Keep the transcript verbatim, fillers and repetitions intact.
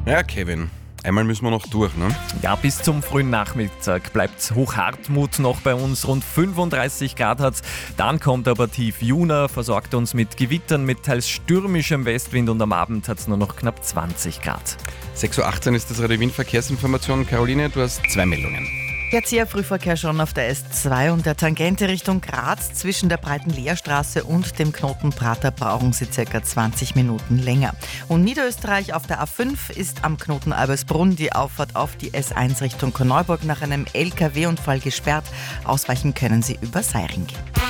Ja, Kevin, einmal müssen wir noch durch, ne? Ja, bis zum frühen Nachmittag bleibt Hochhartmut noch bei uns. Rund fünfunddreißig Grad hat's. Dann kommt aber Tief Juna, versorgt uns mit Gewittern, mit teils stürmischem Westwind und am Abend hat's nur noch knapp zwanzig Grad. sechs Uhr achtzehn ist das Radio Wien Verkehrsinformation. Caroline, du hast zwei Meldungen. Jetzt hier Frühverkehr schon auf der S zwei und der Tangente Richtung Graz. Zwischen der breiten Leerstraße und dem Knoten Prater brauchen Sie ca. zwanzig Minuten länger. Und Niederösterreich auf der A fünf ist am Knoten Albersbrunn die Auffahrt auf die S eins Richtung Korneuburg nach einem L K W-Unfall gesperrt. Ausweichen können Sie über Seiring.